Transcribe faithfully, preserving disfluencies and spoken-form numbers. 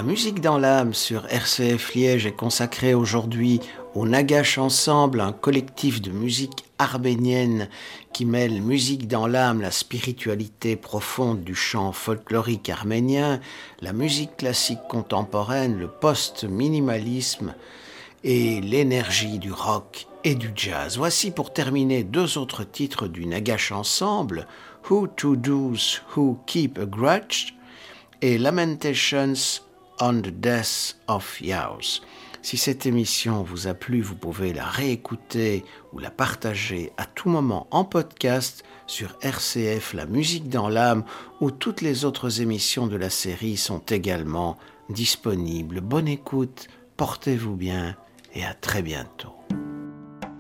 La musique dans l'âme sur R C F Liège est consacrée aujourd'hui au Nagash Ensemble, un collectif de musique arménienne qui mêle musique dans l'âme, la spiritualité profonde du chant folklorique arménien, la musique classique contemporaine, le post-minimalisme et l'énergie du rock et du jazz. Voici pour terminer deux autres titres du Nagash Ensemble, Who to Those Who Keep a Grudge et Lamentations on the Death of Yaus. Si cette émission vous a plu, vous pouvez la réécouter ou la partager à tout moment en podcast sur R C F La Musique dans l'âme, où toutes les autres émissions de la série sont également disponibles. Bonne écoute, portez-vous bien et à très bientôt.